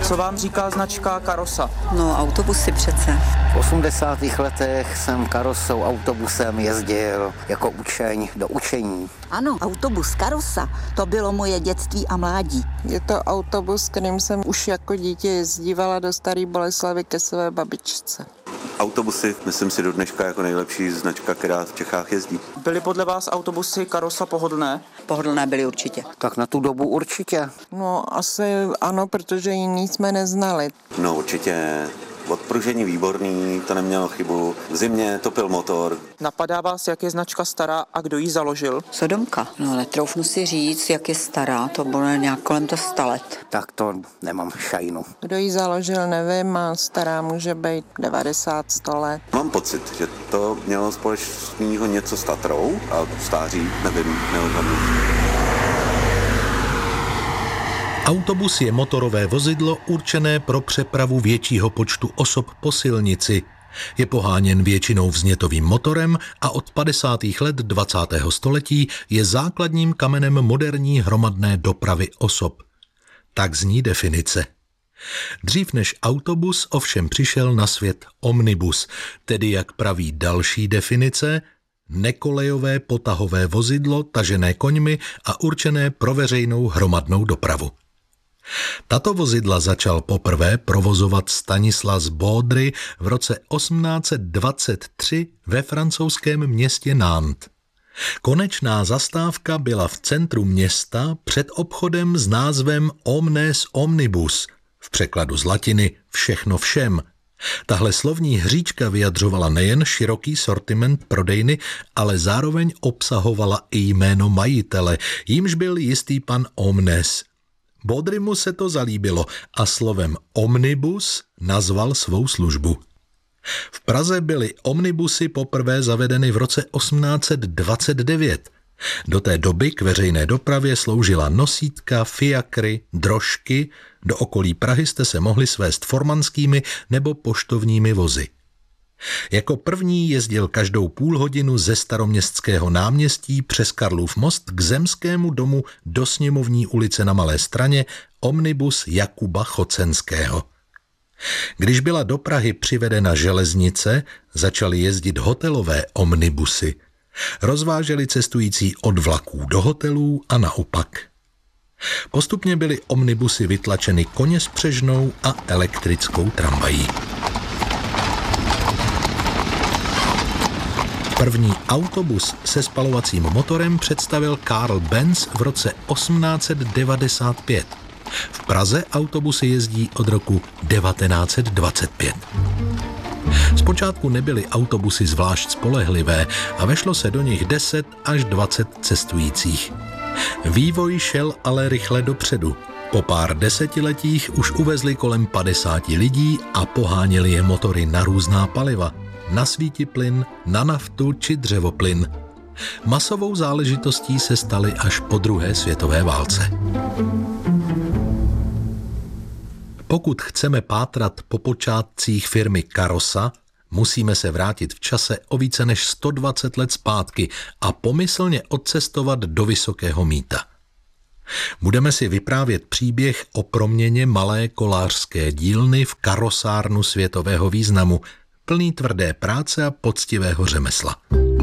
Co vám říká značka Karosa? No, autobusy přece. V 80. letech jsem Karosou autobusem jezdil jako učeň do učení. Ano, autobus Karosa, to bylo moje dětství a mládí. Je to autobus, kterým jsem už jako dítě jezdívala do Staré Boleslavi ke své babičce. Autobusy, myslím si, do dneška jako nejlepší značka, která v Čechách jezdí. Byly podle vás autobusy Karosa pohodlné? Pohodlné byly určitě. Tak na tu dobu určitě. No asi ano, protože jiný jsme neznali. No určitě. Odpružení výborný, to nemělo chybu. V zimě topil motor. Napadá vás, jak je značka stará a kdo ji založil? Sodomka. No, netroufnu si říct, jak je stará, to bylo nějak kolem to 100 let. Tak to nemám šajnu. Kdo ji založil, nevím, a stará může být 90-100 let. Mám pocit, že to mělo společného něco s Tatrou a stáří, nevím, neodhadnu. Autobus je motorové vozidlo určené pro přepravu většího počtu osob po silnici. Je poháněn většinou vznětovým motorem a od 50. let 20. století je základním kamenem moderní hromadné dopravy osob. Tak zní definice. Dřív než autobus ovšem přišel na svět omnibus, tedy jak praví další definice, nekolejové potahové vozidlo tažené koňmi a určené pro veřejnou hromadnou dopravu. Tato vozidla začal poprvé provozovat Stanislas Baudry v roce 1823 ve francouzském městě Nantes. Konečná zastávka byla v centru města před obchodem s názvem Omnes Omnibus, v překladu z latiny všechno všem. Tahle slovní hříčka vyjadřovala nejen široký sortiment prodejny, ale zároveň obsahovala i jméno majitele, jímž byl jistý pan Omnes. Baudrymu se to zalíbilo a slovem omnibus nazval svou službu. V Praze byly omnibusy poprvé zavedeny v roce 1829. Do té doby k veřejné dopravě sloužila nosítka, fiakry, drožky, do okolí Prahy jste se mohli svést formanskými nebo poštovními vozy. Jako první jezdil každou půl hodinu ze Staroměstského náměstí přes Karlův most k Zemskému domu do Sněmovní ulice na Malé Straně omnibus Jakuba Chocenského. Když byla do Prahy přivedena železnice, začaly jezdit hotelové omnibusy. Rozváželi cestující od vlaků do hotelů a naopak. Postupně byly omnibusy vytlačeny koněspřežnou a elektrickou tramvají. První autobus se spalovacím motorem představil Karl Benz v roce 1895. V Praze autobusy jezdí od roku 1925. Zpočátku nebyly autobusy zvlášť spolehlivé a vešlo se do nich 10 až 20 cestujících. Vývoj šel ale rychle dopředu. Po pár desetiletích už uvezli kolem 50 lidí a poháněli je motory na různá paliva. Na svítiplyn, na naftu či dřevoplyn. Masovou záležitostí se staly až po druhé světové válce. Pokud chceme pátrat po počátcích firmy Karosa, musíme se vrátit v čase o více než 120 let zpátky a pomyslně odcestovat do Vysokého Mýta. Budeme si vyprávět příběh o proměně malé kolářské dílny v karosárnu světového významu, plný tvrdé práce a poctivého řemesla.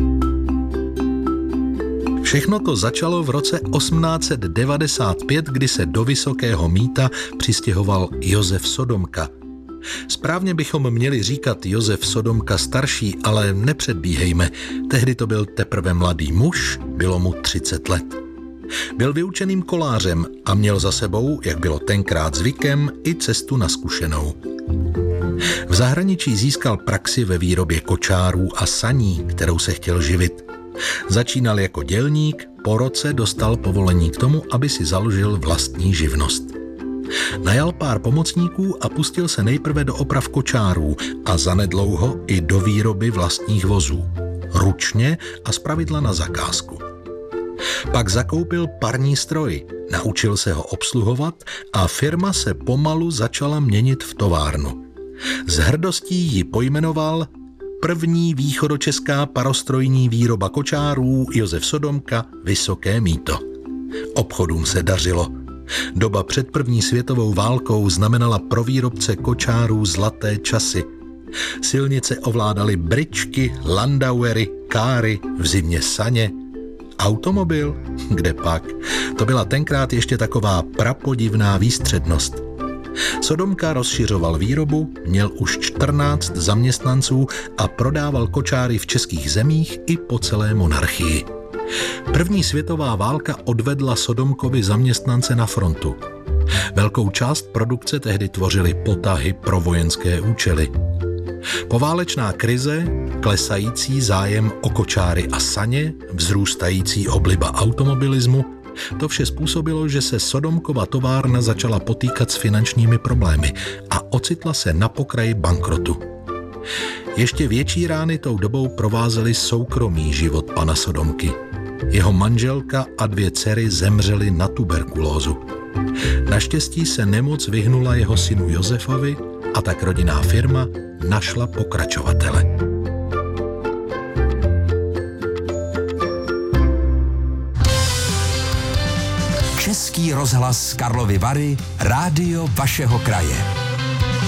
Všechno to začalo v roce 1895, kdy se do Vysokého Mýta přistěhoval Josef Sodomka. Správně bychom měli říkat Josef Sodomka starší, ale nepředbíhejme. Tehdy to byl teprve mladý muž, bylo mu 30 let. Byl vyučeným kolářem a měl za sebou, jak bylo tenkrát zvykem, i cestu na zkušenou. V zahraničí získal praxi ve výrobě kočárů a saní, kterou se chtěl živit. Začínal jako dělník, po roce dostal povolení k tomu, aby si založil vlastní živnost. Najal pár pomocníků a pustil se nejprve do oprav kočárů a zanedlouho i do výroby vlastních vozů. Ručně a zpravidla na zakázku. Pak zakoupil parní stroj, naučil se ho obsluhovat a firma se pomalu začala měnit v továrnu. S hrdostí ji pojmenoval první východočeská parostrojní výroba kočárů Josef Sodomka Vysoké Mýto. Obchodům se dařilo. Doba před první světovou válkou znamenala pro výrobce kočárů zlaté časy. Silnice ovládaly bryčky, landauery, káry, v zimě saně. Automobil? Kde pak? To byla tenkrát ještě taková prapodivná výstřednost. Sodomka rozšiřoval výrobu, měl už 14 zaměstnanců a prodával kočáry v českých zemích i po celé monarchii. První světová válka odvedla Sodomkovi zaměstnance na frontu. Velkou část produkce tehdy tvořily potahy pro vojenské účely. Poválečná krize, klesající zájem o kočáry a saně, vzrůstající obliba automobilismu, to vše způsobilo, že se Sodomkova továrna začala potýkat s finančními problémy a ocitla se na pokraji bankrotu. Ještě větší rány tou dobou provázely soukromý život pana Sodomky. Jeho manželka a 2 dcery zemřely na tuberkulózu. Naštěstí se nemoc vyhnula jeho synu Josefovi a tak rodinná firma našla pokračovatele. Český rozhlas Karlovy Vary, rádio vašeho kraje.